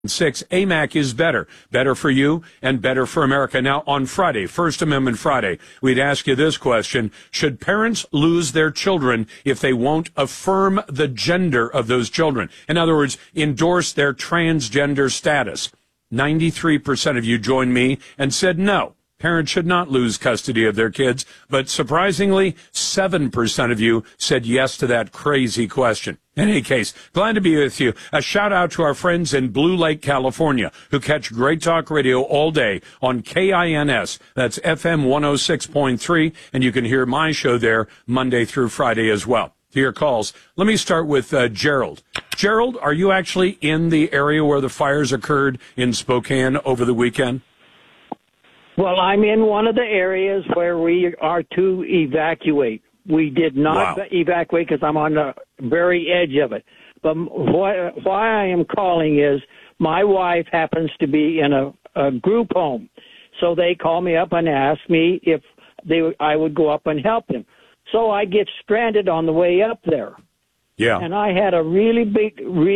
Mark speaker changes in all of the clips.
Speaker 1: 6, AMAC is better. Better for you and better for America. Now, on Friday, First Amendment Friday, we'd ask you this question. Should parents lose their children if they won't affirm the gender of those children? In other words, endorse their transgender status. 93% of you joined me and said no. Parents should not lose custody of their kids. But surprisingly, 7% of you said yes to that crazy question. In any case, glad to be with you. A shout out to our friends in Blue Lake, California, who catch Great Talk Radio all day on KINS. That's FM 106.3, and you can hear my show there Monday through Friday as well. To your calls, let me start with Gerald. Gerald, are you actually in the area where the fires occurred in Spokane over the weekend?
Speaker 2: Well, I'm in one of the areas where we are to evacuate. We did not evacuate because I'm on the very edge of it. But why I am calling is my wife happens to be in a group home. So they call me up and ask me if I would go up and help them. So I get stranded on the way up there.
Speaker 1: Yeah.
Speaker 2: And I had a really big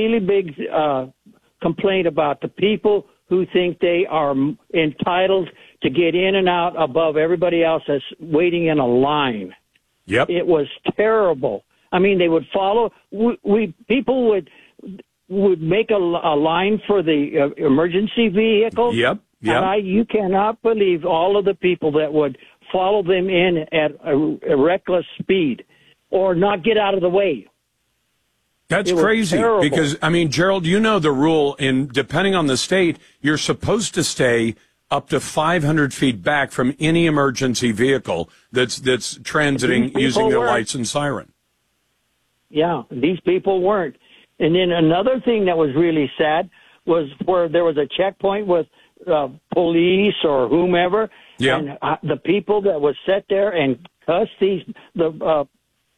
Speaker 2: complaint about the people who think they are entitled to get in and out above everybody else that's waiting in a line.
Speaker 1: Yep.
Speaker 2: It was terrible. I mean, they would follow. People would make a line for the emergency vehicles.
Speaker 1: Yep.
Speaker 2: And you cannot believe all of the people that would follow them in at a reckless speed or not get out of the way.
Speaker 1: That's crazy because, I mean, Gerald, you know the rule depending on the state, you're supposed to stay up to 500 feet back from any emergency vehicle that's transiting using their lights and siren.
Speaker 2: Yeah, these people weren't. And then another thing that was really sad was where there was a checkpoint with police or whomever, and the people that would sit there and cuss the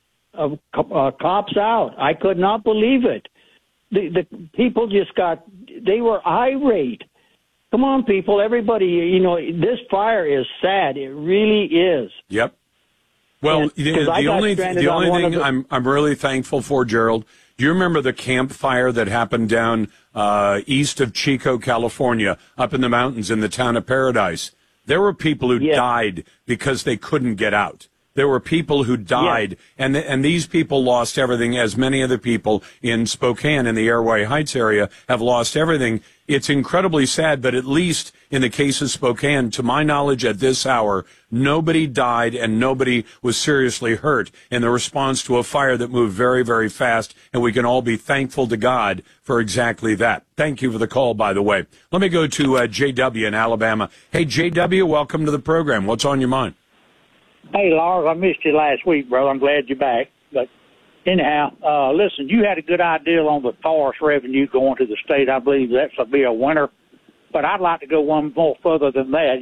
Speaker 2: cops out. I could not believe it. The people they were irate. Come on, people, everybody, this fire is sad. It really is.
Speaker 1: Yep. Well, the only thing I'm really thankful for, Gerald, do you remember the campfire that happened down east of Chico, California, up in the mountains in the town of Paradise? There were people who died because they couldn't get out. There were people who died, and these people lost everything, as many of the people in Spokane in the Airway Heights area have lost everything. It's incredibly sad, but at least in the case of Spokane, to my knowledge at this hour, nobody died and nobody was seriously hurt in the response to a fire that moved very, very fast, and we can all be thankful to God for exactly that. Thank you for the call, by the way. Let me go to J.W. in Alabama. Hey, J.W., welcome to the program. What's on your mind?
Speaker 3: Hey, Lars, I missed you last week, brother. I'm glad you're back. But anyhow, listen, you had a good idea on the forest revenue going to the state. I believe that's going to be a winner. But I'd like to go one more further than that.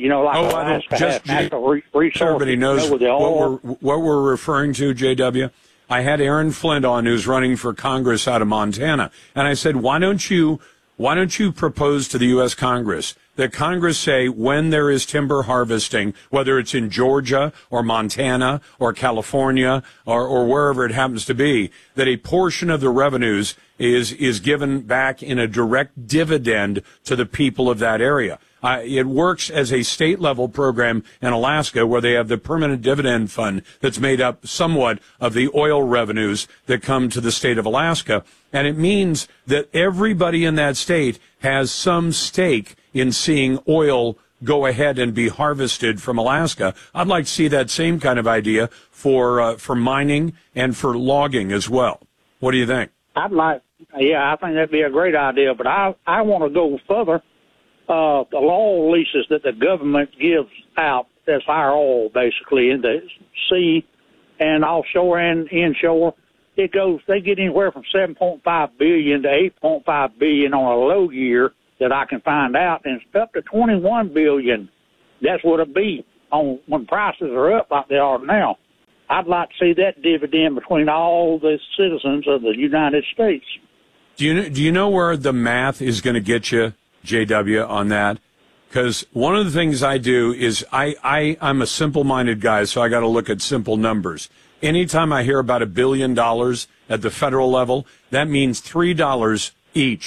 Speaker 3: Natural resources.
Speaker 1: Everybody knows what we're referring to, JW. I had Aaron Flint on, who's running for Congress out of Montana, and I said, why don't you propose to the U.S. Congress that Congress say when there is timber harvesting, whether it's in Georgia or Montana or California or wherever it happens to be, that a portion of the revenues is given back in a direct dividend to the people of that area. It works as a state-level program in Alaska where they have the permanent dividend fund that's made up somewhat of the oil revenues that come to the state of Alaska. And it means that everybody in that state has some stake in seeing oil go ahead and be harvested from Alaska. I'd like to see that same kind of idea for mining and for logging as well. What do you think?
Speaker 3: I think that'd be a great idea, but I want to go further. The law leases that the government gives out, that's our oil basically in the sea and offshore and inshore. They get anywhere from 7.5 billion to 8.5 billion on a low year that I can find out, and it's up to 21 billion. That's what it'll be when prices are up like they are now. I'd like to see that dividend between all the citizens of the United States.
Speaker 1: Do you know where the math is going to get you, JW, on that? Because one of the things I do is I'm a simple-minded guy, so I got to look at simple numbers. Anytime I hear about $1 billion at the federal level, that means $3 each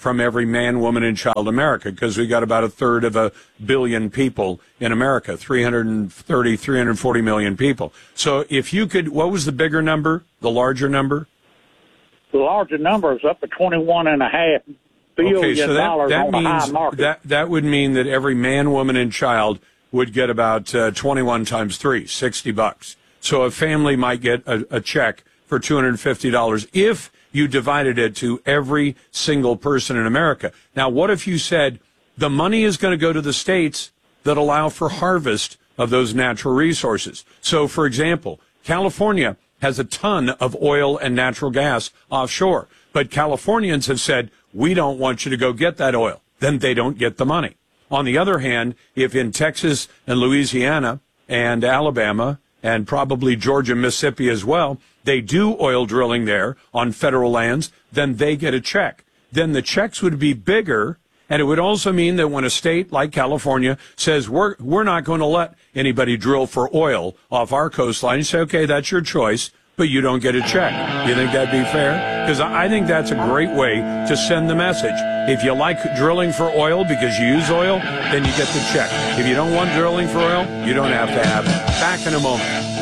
Speaker 1: from every man, woman, and child in America, because we got about a third of a billion people in America, 340 million people. So if you could, what was the bigger number, the larger number?
Speaker 3: The larger number is up to $21.5 billion
Speaker 1: okay, so that
Speaker 3: on the high market.
Speaker 1: That would mean that every man, woman, and child would get about 21 times 3, $60. So a family might get a check for $250 if you divided it to every single person in America. Now, what if you said the money is going to go to the states that allow for harvest of those natural resources? So, for example, California has a ton of oil and natural gas offshore, but Californians have said, we don't want you to go get that oil. Then they don't get the money. On the other hand, if in Texas and Louisiana and Alabama and probably Georgia, Mississippi as well, they do oil drilling there on federal lands, then they get a check. Then the checks would be bigger, and it would also mean that when a state like California says, we're not going to let anybody drill for oil off our coastline, you say, okay, that's your choice, but you don't get a check. You think that'd be fair? Because I think that's a great way to send the message. If you like drilling for oil because you use oil, then you get the check. If you don't want drilling for oil, you don't have to have it. Back in a moment.